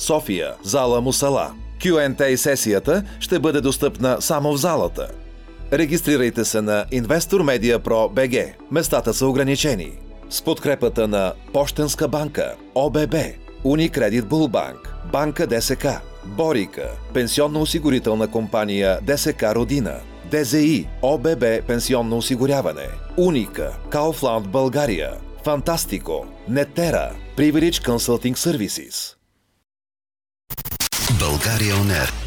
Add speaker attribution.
Speaker 1: София, зала Мусала. Q&A сесията ще бъде достъпна само в залата. Регистрирайте се на Investor Media Pro BG. Местата са ограничени. С подкрепата на Пощенска банка, ОББ, Unicredit Булбанк, Банка ДСК, Борика, Пенсионно-осигурителна компания ДСК Родина, ДЗИ, ОББ Пенсионно осигуряване, Уника, Kaufland България, Фантастико, Нетера, Privilege Consulting Services.
Speaker 2: България On Air.